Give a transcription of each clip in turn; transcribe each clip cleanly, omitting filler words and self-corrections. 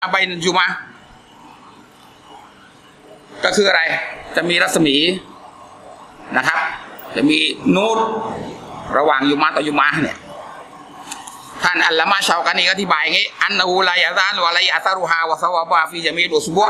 ใบจุมาก็คืออะไรจะมีรัศมีนะครับจะมีนูตระหว่างยุมาต่อยุมาเนี่ยท่านอัลลามะชาวกานีก็อธิบายอย่างนี้อันนูลายาซานวะไลอัซารุฮาวะซาวะบะฟีจามีอุสบุ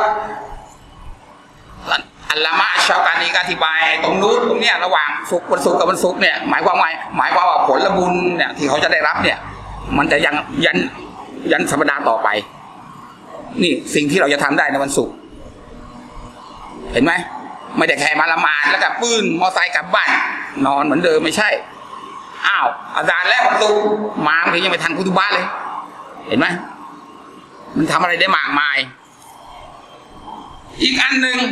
อัลลามะชาวกานีก็อธิบายตรงนู้นตรงเนี้ยระหว่างวันศุกร์กับวันศุกร์เนี่ยหมายความว่าผลบุญเนี่ยที่เขาจะได้รับเนี่ยมันจะยันสัปดาห์ต่อไปนี่สิ่งที่เราจะทำได้ในวันศุกร์เห็นไหมไม่ได้แค่มาละหมาดแล้วก็ปืนมอไซค์กลับบ้านนอนเหมือนเดิมไม่ใช่อ้าวอาจารย์แล้วประตูมาบางทียังไม่ทันคุตุบะเลยเห็นไหมมันทำอะไรได้มากมายอีกอันหนึ่ง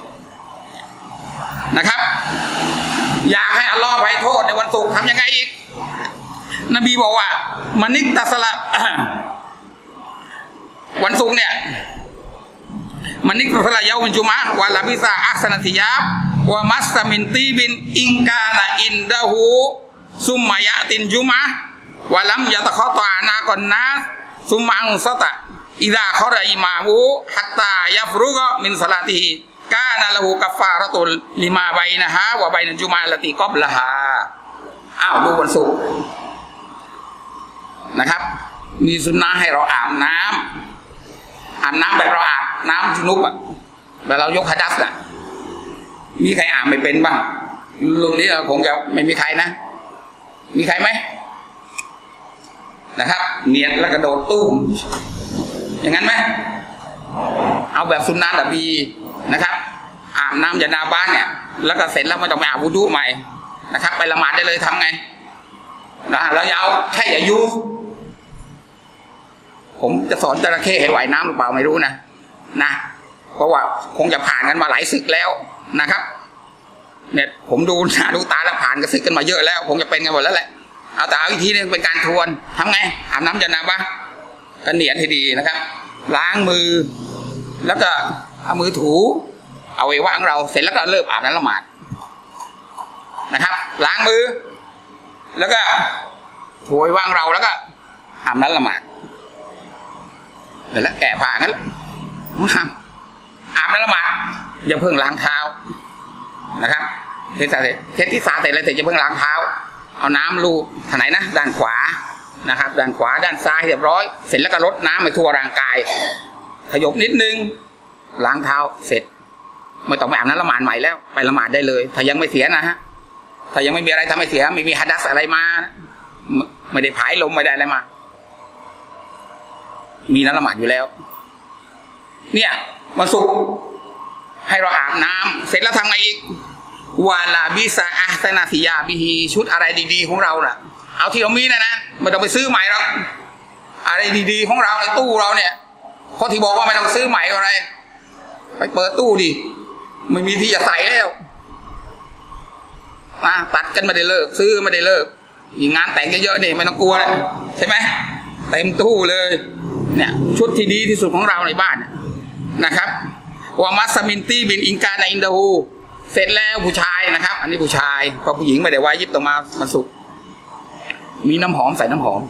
นะครับอยากให้อัลลอฮ์อภัยโทษในวันศุกร์ทำยังไงอีกนบีบอกว่ามันิกตัสละวันศุกร์เนี่ยมันนิกตัสละยาวันจุมะวะลาบิซาอักษณติยาบวะมัสมินตีบินอิงกานะอินดะฮูซุมมายะตินจุมะวะลัมยะตะคอตอานาก่อนนะซุมมาอุสตะอิดาคอรอิมาหูฮัตตายะฟรุกะมินสลาติฮิกานะละหูกัฟฟาระตุลลิมาไบนะฮะวะไบนะจุมะละติกอบละฮาอ้าวดูวันศุกร์นะครับมีสุนนะให้เราอาบน้ำแบบเราอาบน้ำจุนุบอ่ะแบบเรายกหะดัษอ่ะมีใครอาบไม่เป็นบ้างรุ่นนี้เราคงจะไม่มีใครนะมีใครไหมนะครับเนียดแล้วกระโดดตุ้มอย่างนั้นไหมเอาแบบสุนนะแบบบีนะครับอาบน้ำยานาบ้านเนี่ยแล้วก็เสร็จแล้วไม่ต้องไปอาบวุดุใหม่นะครับไปละหมาดได้เลยทำไงนะเราอย่าเอาแค่อย่ายุผมจะสอนจระเข้ให้ว่ายน้ำหรือเปล่าไม่รู้นะเพราะว่าคงจะผ่านกันมาหลายศึกแล้วนะครับเนี่ยผมดูหน้าดูตาแล้วผ่านกับศึกกันมาเยอะแล้วคงจะเป็นกันหมดแล้วแหละเอาแต่เอาอีกทีนึงเป็นการทวนทำไงอาบน้ำยานาบะกันเหนียนให้ดีนะครับล้างมือแล้วก็เอามือถูเอาไว้วางเราเสร็จแล้วก็เริ่มอาบน้ำละหมาดนะครับล้างมือแล้วก็ถูไว้วางเราแล้วก็อาบน้ำละหมาดเดี๋ยวแล้วแกะผ้างั้นอาบน้ำละหมาดอย่าเพิ่งล้างเท้านะครับเทที่สาเสร็จแล้วเสร็จอย่าเพิ่งล้างเท้าเอาน้ำลูบทางไหนนะด้านขวานะครับด้านขวาด้านซ้ายเรียบร้อยเสร็จแล้วก็รดน้ำไปทั่วร่างกายขยบนิดนึงล้างเท้าเสร็จไม่ต้องไปอาบน้ำละหมาดใหม่แล้วไปละหมาดได้เลยถ้ายังไม่เสียนะฮะถ้ายังไม่มีอะไรทำให้เสียไม่มีหะดัษอะไรมาไม่ได้ผายลมไม่ได้อะไรมามีน้ำละหมาดอยู่แล้วเนี่ยวันศุกร์ให้เราอาบน้ำเสร็จแล้วทำไงอีกวาลาบิซาอัสนาสิยาบิฮีชุดอะไรดีๆของเราน่ะเอาที่เรามีนะไม่ต้องไปซื้อใหม่หรอกอะไรดีๆของเราในตู้เราเนี่ยคนที่บอกว่าไม่ต้องซื้อใหม่อะไรไปเปิดตู้ดิไม่มีที่จะใส่แล้วตัดกันไม่ได้เลิกซื้อไม่ได้เลิกอย่างงานแต่งเยอะๆนี่ไม่ต้องกลัวเลยใช่ไหมเต็มตู้เลยเนี่ยชุดที่ดีที่สุดของเราในบ้านนะครับว่ามัสมินตีบินอิงกาในอินดาฮูเสร็จแล้วผู้ชายนะครับอันนี้ผู้ชายเพราะผู้หญิงไม่ได้ไว้ยิบต้องมาสุกมีน้ำหอมใส่น้ำหอม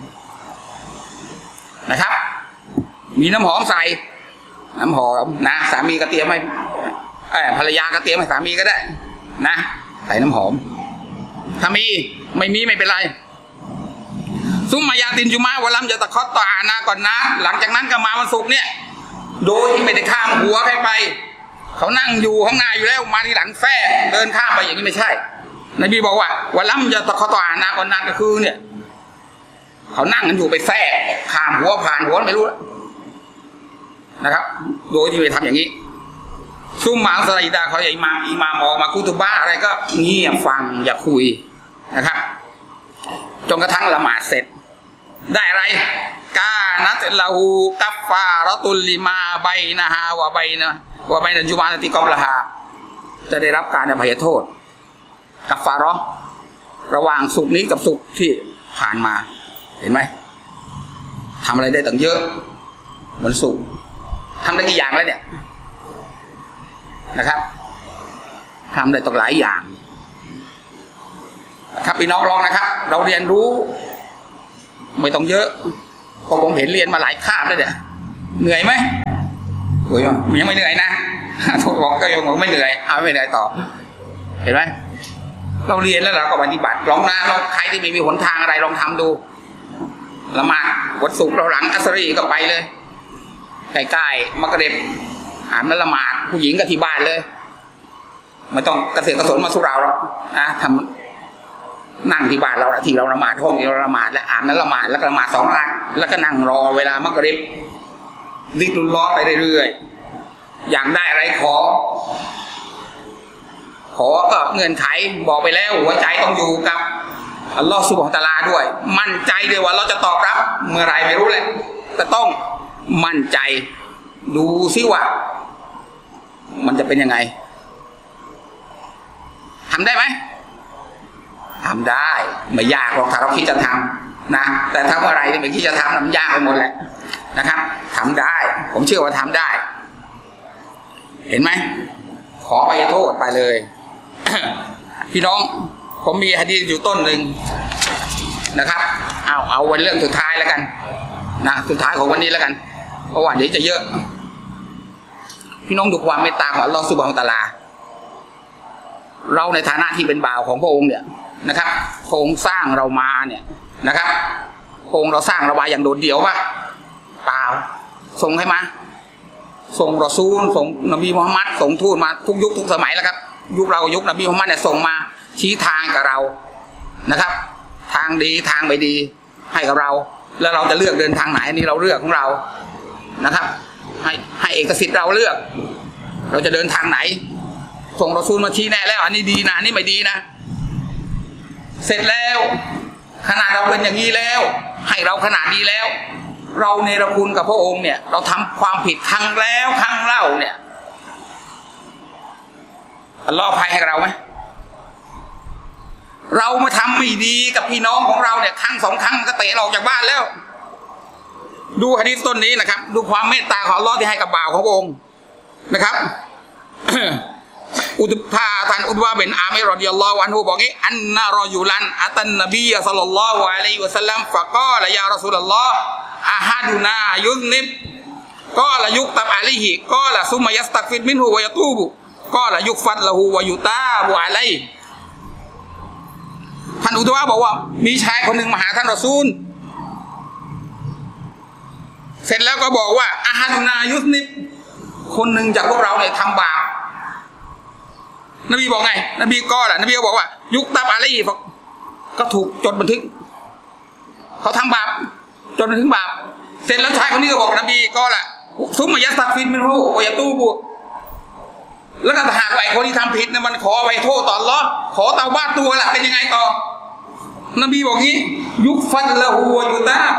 นะครับมีน้ำหอมใส่น้ำหอมนะสามีก็เตรียมให้ภรรยาก็เตรียมให้สามีก็ได้นะใส่น้ำหอมถ้ามีไม่มีไม่เป็นไรซุมมายาตินจุมะวะลัมยะตะคอตตอานาก่อนนะหลังจากนั้นก็มาวันศุกร์เนี่ยโดยที่ไม่ได้ข้ามหัวใครไปเขานั่งอยู่ข้างหน้าอยู่แล้วมาที่หลังแฝงเดินข้ามไปอย่างนี้ไม่ใช่นบีบอกว่าวะลัมยะตะคอตตอานาก่อนนะก็คือเนี่ยเขานั่งกันอยู่ไปแฝงข้ามหัวผ่านหัวไม่รู้นะครับโดยที่ไม่ทำอย่างนี้ซุ่มมาสไลดาเขาอย่าอิมามออกมากุตุบะอะไรก็เงียบฟังอย่าคุยนะครับจนกระทั่งละหมาดเสร็จได้อะไรกานัตลาหูกัฟฟาระตุลลิมาไบนะฮาวะไบนะจุมาติกอมละฮาจะได้รับการอภัยโทษกัฟฟาระหว่างสุขนี้กับสุขที่ผ่านมาเห็นไหมทำอะไรได้ตั้งเยอะเหมือนสุขทำได้กี่อย่างแล้วเนี่ยนะครับทำได้ตั้งหลายอย่างครับพี่น้องลองนะครับเราเรียนรู้ไม่ต้องเยอะเพราะผมเห็นเรียนมาหลายคาบแล้วเนี่ยเหนื่อยไหมโอ้ยยังไม่เหนื่อยนะบอกก็ยังบอกไม่เหนื่อยเอาไม่เหนื่อยต่อเห็นไหมเราเรียนแล้วเราก็ปฏิบัติลองนะลองใครที่ไม่มีหนทางอะไรลองทำดูละหมาดวันศุกร์เราหลังอัสรีก็ไปเลยใกล้ๆมักริบอาบน้ำละหมาดผู้หญิงก็ที่บ้านเลยไม่ต้องเกษตรกระสนมาสู้เราหรอกนะทำนั่งที่บ้านเราที่เราละหมาดห้องที่เราละหมาดแล้วอาบน้ำละหมาดแล้วละหมาด2 รากแล้วก็นั่งรอเวลามักริบดิกรุลลอฮ์ไปเรื่อยๆอยากได้อะไรขอก็เงื่อนไขบอกไปแล้วหัวใจต้องอยู่กับอัลลอฮฺซุบฮานะฮูวะตะอาลาด้วยมั่นใจด้วยว่าเราจะตอบรับเมื่อไรไม่รู้แหละแต่ต้องมั่นใจดูซิว่ามันจะเป็นยังไงทำได้ไหมทำได้ไม่ยากหรอกถ้าเราคิดจะทำนะแต่ถ้าเมื่อไรที่ไม่คิดจะทำมันยากไปหมดแหละนะครับทำได้ผมเชื่อว่าทำได้ เห็นไหมขออภัยโทษไปเลย พี่น้องผมมีหะดีษอยู่ต้นหนึ่งนะครับเอาวันเรื่องสุดท้ายแล้วกันนะสุดท้ายของวันนี้แล้วกันเพราะว่าเดี๋ยวจะเยอะพี่น้องดูความเมตตาของอัลลอฮฺซุบฮานะฮูวะตะอาลาเราในฐานะที่เป็นบ่าวของพระองค์เนี่ยนะครับพระองค์สร้างเรามาเนี่ยนะครับพระองค์เราสร้างเรามาอย่างโดดเดี่ยวป่ะเปล่าส่งให้มาส่งรอซูลส่งนบีมุฮัมมัดส่งทูตมาทุกยุคทุกสมัยแล้วครับยุคเรายุคนบีมุฮัมมัดเนี่ยส่งมาชี้ทางกับเรานะครับทางดีทางไม่ดีให้กับเราแล้วเราจะเลือกเดินทางไหนนี่เราเลือกของเรานะครับให้เอกสิทธิ์เราเลือกเราจะเดินทางไหนส่งรอซูลมาชี้แนะแล้วอันนี้ดีนะอันนี้ไม่ดีนะเสร็จแล้วขนาดเราเป็นอย่างนี้แล้วให้เราขนาดนี้แล้วเราเนรคุณกับพระองค์เนี่ยเราทำความผิดครั้งแล้วครั้งเล่าเนี่ยอัลลอฮ์อภัยให้เราไหมเรามาทำไม่ดีกับพี่น้องของเราเนี่ยครั้ง2 ครั้งก็เตะเราออกจากบ้านแล้วดูหะดีษต้นนี้นะครับดูความเมตตาของอัลลอฮ์ที่ให้กับบ่าวของพระองค์นะครับ อุตภาท่านอุตวาบินอามิรรอฎิยัลลอฮุอันฮุบอกงี้อันนะรอยูลันอัตันนบีศ็อลลัลลอฮุอะลัยฮิวะซัลลัมฟะกอละยารอซูลุลลอฮ์อะฮะดุนายุซนิบกอละยุกตับอะลัยฮิกอละซุมมะยัสตักฟิรมินฮุวะยะตูบุกอละยุกฟัดละฮูวะยุตาบุอะลัยท่านอุตวาบอกว่ามีชายคนหนึ่งมาหาท่านรอซูลเสร็จแล้วก็บอกว่าอะฮะดุนายุซนิบคนหนึ่งจากพวกเราเนี่ยทำบาปนบีบอกไงนบีก็แหละนบีก็บอกว่ายุคตับอะไรก็ถูกจดบันทึกเขาทำบาปจดบันทึกบาปเสร็จแล้วชายคนนี้ก็บอกนบีก็แหละซุมมะยัสตักฟิรมินฮุวะยะตูบุแล้วก็หากไอ้คนที่ทำผิดเนี่ยมันขอไว้โทษต่ออัลเลาะห์ขอเตาบ้านตัวแหละเป็นยังไงต่อนบีบอกงี้ยุคฟัดละฮูวะยุตา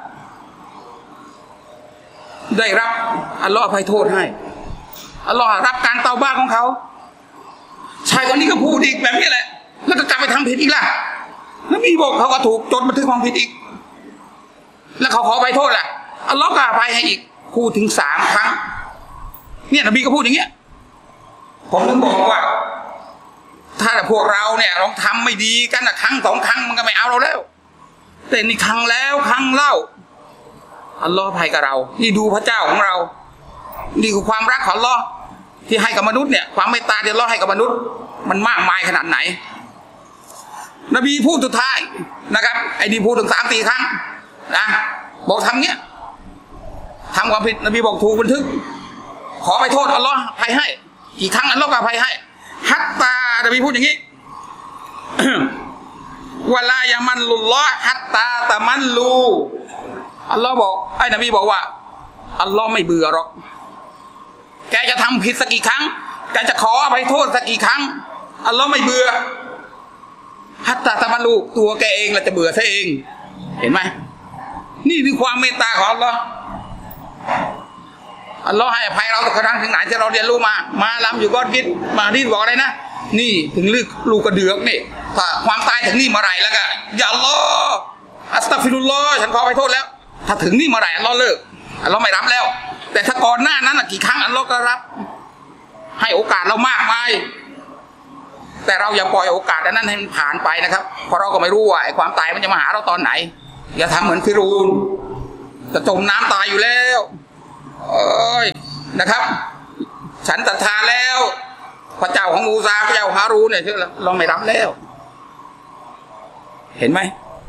ได้รับอัลเลาะห์อภัยโทษให้อัลเลาะห์รับการเตาบ้านของเขาชายคนนี้ก็พูดอีกแบบนี้แหละแล้วก็กลับไปทำผิดอีกล่ะนบีบอกเขาก็ถูกจดบันทึกความผิดอีกแล้วเขาขอไปโทษล่ะอัลลอฮ์ก็อภัยให้อีกพูดถึง3 ครั้งเนี่ยนบีก็พูดอย่างเงี้ยผมถึงบอกว่าถ้าพวกเราเนี่ยลองทำไม่ดีกันนะครั้ง2 ครั้งมันก็ไม่เอาเราแล้วแต่นี่ครั้งแล้วครั้งเล่าอัลลอฮ์อภัยกับเรานี่ดูพระเจ้าของเรานี่คือความรักของอัลลอฮ์ที่ให้กับมนุษย์เนี่ยความเมตตาที่อัลเลาะห์ให้กับมนุษย์มันมากมายขนาดไหนนบีพูดสุดท้ายนะครับไอ้นี่พูดถึง3-4 ครั้งนะบอกทำเงี้ยทำความผิดนบีบอกถูกบันทึกขอไปโทษอัลเลาะห์อภัยให้กี่ครั้งอัลเลาะห์ก็อภัยให้ฮัตตานบีพูดอย่างนี้วะลายามันลุลลอฮ์ฮัตตาตะมันลูอัลเลาะห์บอกไอ้นบีบอกว่าอัลเลาะห์ไม่เบื่อหรอกแกจะทำผิดสักกี่ครั้งแกจะขออภัยโทษสักกี่ครั้งอัลลอฮ์ไม่เบื่อฮัตตาตะมันลูตัวแกเองแหละจะเบื่อซะเองเห็นไหมนี่คือความเมตตาของอัลลอฮ์อัลลอฮ์ให้อภัยเราทุกครั้งถึงไหนที่เราเรียนรู้มาล้ำอยู่ก้อนกินมาที่บอกอะไรนะนี่ถึงลูกกระเดือกนี่ถ้าความตายถึงนี่เมื่อไหร่แล้วก็อย่าอัลลอฮ์อัสตัฆฟิรุลลอฮ์ฉันขออภัยโทษแล้วถ้าถึงนี่เมื่อไหร่อัลลอฮ์เลิกอัลลอฮ์ไม่รับแล้วแต่ถ้าก่อนหน้านั้นกี่ครั้งอัลลอฮ์ก็รับให้โอกาสเรามากมายแต่เราอย่าปล่อยโอกาสนั้นให้มันผ่านไปนะครับเพราะเราก็ไม่รู้ว่าความตายมันจะมาหาเราตอนไหนอย่าทำเหมือนฟิรูนจะจมน้ำตายอยู่แล้วเอ้ยนะครับฉันศรัทธาแล้วพระเจ้าของมูซาพระเจ้าฮารูนเนี่ยเราไม่รับแล้วเห็นไหม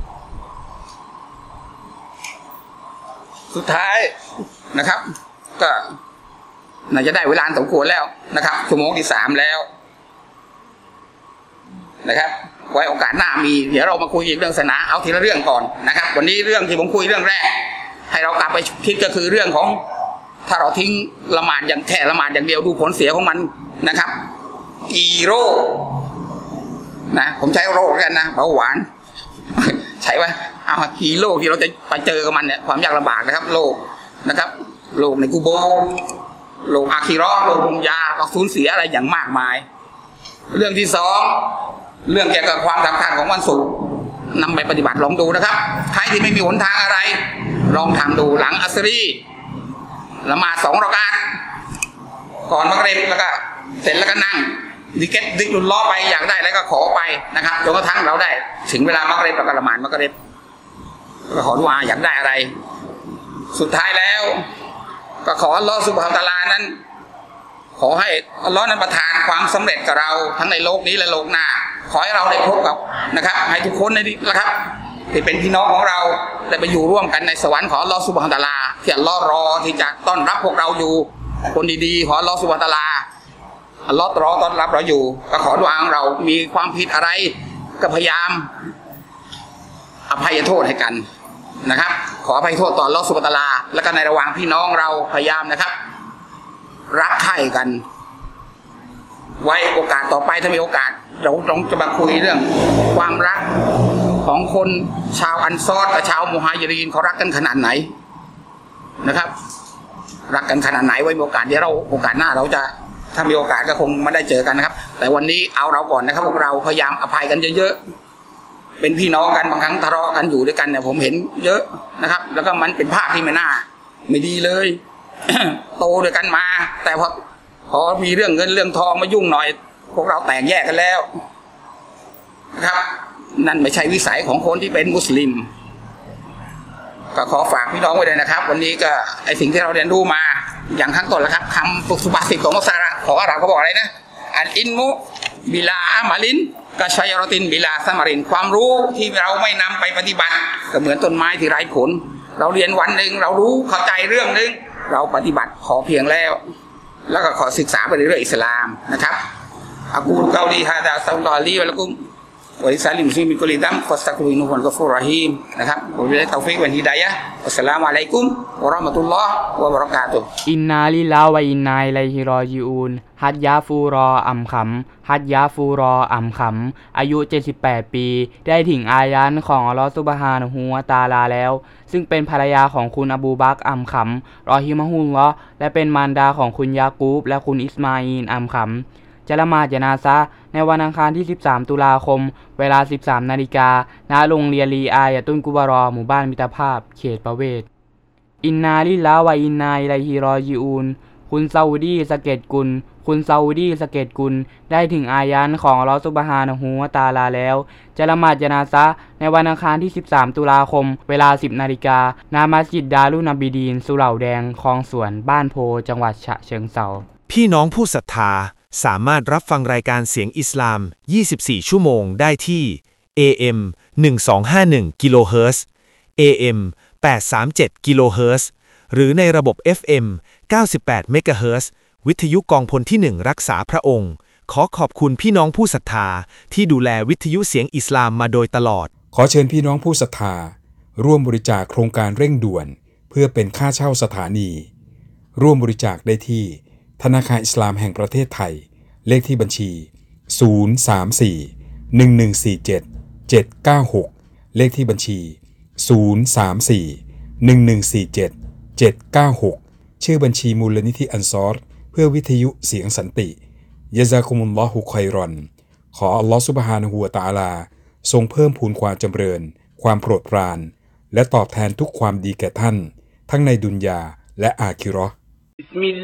สุดท้ายนะครับก็น่าจะได้เวลาสมควรแล้วนะครับชั่วโมงที่3แล้วนะครับไว้โอกาสหน้ามีเดี๋ยวเรามาคุยอีกเรื่องศาสนาเอาทีละเรื่องก่อนนะครับวันนี้เรื่องที่ผมคุยเรื่องแรกให้เรากลับไปคิดก็คือเรื่องของถ้าเราทิ้งละหมาดอย่างแค่ละหมาดอย่างเดียวดูผลเสียของมันนะครับกี่โรคนะผมใช้โรคกันนะเบาหวานใช่ไหมเอากี่โรคที่เราจะไปเจอกับมันเนี่ยความยากลำบากนะครับโรคนะครับโรคในกูโบโรคอาคิเราะห์โรคลมยาก็สูญเสียอะไรอย่างมากมายเรื่องที่2เรื่องเกี่ยวกับความสำคัญของวันศุกร์นำไปปฏิบัติลองดูนะครับใครที่ไม่มีหนทางอะไรลองทำดูหลังอัสรีละหมาด2 รอกาตก่อนมักริบแล้วก็เสร็จแล้วก็นั่งดิเก็ตดิลุลล้อไปอยากได้แล้วก็ขอไปนะครับจนกระทั่งเราได้ถึงเวลามักริบแล้วก็ละหมาดมักริบก็ขอดุอาอยากได้อะไรสุดท้ายแล้วก็ขออัลลอฮฺซุบฮานะฮูวะตะอาลานั้นขอให้อัลลอฮฺนั้นประทานความสำเร็จกับเราทั้งในโลกนี้และโลกหน้าขอให้เราได้พบกับนะครับให้ทุกคนนะครับที่เป็นพี่น้องของเราได้ไปอยู่ร่วมกันในสวรรค์ของอัลลอฮฺซุบฮานะฮูวะตะอาลาที่อัลลอฮฺรอที่จะต้อนรับพวกเราอยู่คนดีๆของอัลลอฮฺซุบฮานะฮูวะตะอาลาอัลลอฮฺรอต้อนรับเราอยู่ก็ขอดุอาของเรามีความผิดอะไรก็พยายามอภัยโทษให้กันนะครับขออภัยโทษต่ออัลลอฮฺซุบฮานะฮูวะตะอาลาแล้วก็ในระหว่างพี่น้องเราพยายามนะครับรักใคร่กันไว้โอกาสต่อไปถ้ามีโอกาสเราต้องจะมาคุยเรื่องความรักของคนชาวอันซอรกับชาวมุฮาญิรินเขารักกันขนาดไหนนะครับรักกันขนาดไหนไว้มีโอกาสเดี๋ยวเราโอกาสหน้าเราจะถ้ามีโอกาสก็คงไม่ได้เจอกันนะครับแต่วันนี้เอาเราก่อนนะครับพวกเราพยายามอภัยกันเยอะๆเป็นพี่น้องกันบางครั้งทะเลาะกันอยู่ด้วยกันเนี่ยผมเห็นเยอะนะครับแล้วก็มันเป็นภาพที่ไม่ดีเลย โตด้วยกันมาแต่พอมีเรื่องเงินเรื่องทองมายุ่งหน่อยพวกเราแตกแยกกันแล้วนะครับนั่นไม่ใช่วิสัยของคนที่เป็นมุสลิมก็ขอฝากพี่น้องไว้เลยนะครับวันนี้ก็ไอสิ่งที่เราเรียนรู้มาอย่างข้างต้นแล้วครับคำสุภาษิตของอัลลอฮฺเขาบอกอะไรนะอัลอินมุบิลาอามาลินกะชัยรอตินบิลาซามารินความรู้ที่เราไม่นำไปปฏิบัติก็เหมือนต้นไม้ที่ไร้ผลเราเรียนวันหนึ่งเรารู้เข้าใจเรื่องนึงเราปฏิบัติขอเพียงแล้วก็ขอศึกษาไปเรื่อยๆอิสลามนะครับอะกูลกอลีฮาดาซัลลัลลอฮุอะลัยฮิวะซัลลัมวะลิซาลิมุสลิมินกุลิดัมฟัสตักฟิรุฮูวะกัฟฟูรรอฮีมนะครับวะบิลลาฮิตตอฟิกวัลฮิดายะฮ์วัสสลามุอะลัยกุมวะเราะห์มะตุลลอฮ์วะบะเราะกาตุฮ์อินนาลิลลาฮ์วะอินนาอิลัยฮิรอญิอูนฮัจญาฟูรออำขำฮัจญาฟูรออำขำอายุ78ปีได้ถึงอายันของอัลเลาะห์ซุบฮานะฮูวะตะอาลาแล้วซึ่งเป็นภรรยาของคุณอบูบักรอำขำรอฮิมะฮุลลอฮ์และเป็นมารดาของคุณยากูบและคุณอิสมาอีลอำขำจะละหมาดญะนาซะห์ในวันอังคารที่13ตุลาคมเวลา 13 นาฬิกาณโรงเรียนลีอายะตุนกุบารอหมู่บ้านมิตรภาพเขตประเวศอินนาลิลลาฮ์วะอินนาอิลัยฮิรอญิอูนคุณซาอุดีสะเก็ดกุลคุณซาอุดีสะเก็ดกุลได้ถึงอายันของอัลเลาะห์ซุบฮานะฮูวะตะอาลาแล้วจะละหมาดญะนาซะห์ในวันอังคารที่13ตุลาคมเวลา 10 นาฬิกาณมัสยิดดารุนบีดีนสุเหร่าแดงคลองสวนบ้านโพจังหวัดฉะเชิงเทราพี่น้องผู้ศรัทธาสามารถรับฟังรายการเสียงอิสลาม 24 ชั่วโมงได้ที่ AM 1251 กิโลเฮิรตซ์ AM 837 กิโลเฮิรตซ์หรือในระบบ FM 98 เมกะเฮิรตซ์วิทยุกองพลที่ 1 รักษาพระองค์ขอขอบคุณพี่น้องผู้ศรัทธาที่ดูแลวิทยุเสียงอิสลามมาโดยตลอดขอเชิญพี่น้องผู้ศรัทธาร่วมบริจาคโครงการเร่งด่วนเพื่อเป็นค่าเช่าสถานีร่วมบริจาคได้ที่ธนาคารอิสลามแห่งประเทศไทยเลขที่บัญชี034-1147-796เลขที่บัญชี034-1147-796ชื่อบัญชีมูลนิธิอันซอรเพื่อวิทยุเสียงสันติยะซากุมุลลอฮุค็อยรอนขออัลลอฮฺซุบฮานะฮูวะตะอาลาทรงเพิ่มพูนความจำเริญความโปรดปรานและตอบแทนทุกความดีแก่ท่านทั้งในดุนยาและอาคิเราะห์